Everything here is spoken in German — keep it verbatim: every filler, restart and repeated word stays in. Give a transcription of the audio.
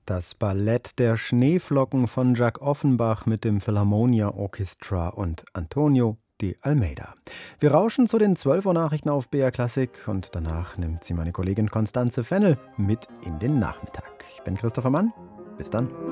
Das Ballett der Schneeflocken von Jacques Offenbach mit dem Philharmonia Orchestra und Antonio de Almeida. Wir rauschen zu den zwölf Uhr Nachrichten auf B R Klassik und danach nimmt sie meine Kollegin Constanze Fennel mit in den Nachmittag. Ich bin Christopher Mann. Bis dann.